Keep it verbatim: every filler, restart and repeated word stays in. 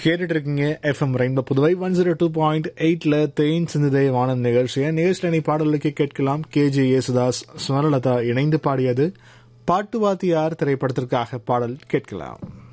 கேட்டுட்டு இருக்கீங்க FM rainbow Puduvai one zero two point எயிட்ல தேன் சிந்துதை வானம் நிகழ்ச்சியை நிகழ்ச்சியில் நீ பாடலுக்கு கேட்கலாம். கே ஜே யேசுதாஸ் ஸ்வர்ணலதா இணைந்து பாடியது பாட்டுவாத்தியார் திரைப்படத்திற்காக பாடல் கேட்கலாம்.